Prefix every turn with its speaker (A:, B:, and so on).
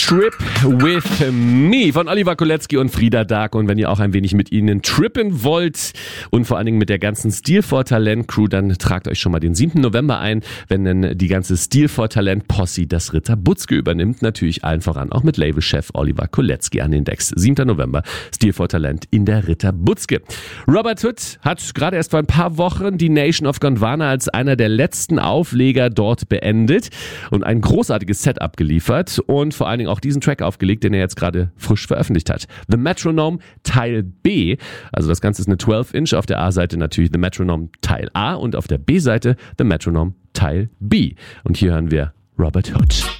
A: Trip with Me von Oliver Kolecki und Frida Dark. Und wenn ihr auch ein wenig mit ihnen trippen wollt und vor allen Dingen mit der ganzen Stil for Talent Crew, dann tragt euch schon mal den 7. November ein, wenn dann die ganze Stil for Talent Posse das Ritter Butzke übernimmt. Natürlich allen voran auch mit Labelchef Oliver Kolecki an den Decks. 7. November, Stil for Talent in der Ritter Butzke. Robert Hood hat gerade erst vor ein paar Wochen die Nation of Gondwana als einer der letzten Aufleger dort beendet und ein großartiges Set abgeliefert und vor allen Dingen auch diesen Track aufgelegt, den er jetzt gerade frisch veröffentlicht hat. The Metronome Teil B, also das Ganze ist eine 12-Inch, auf der A-Seite natürlich The Metronome Teil A und auf der B-Seite The Metronome Teil B. Und hier hören wir Robert Hood.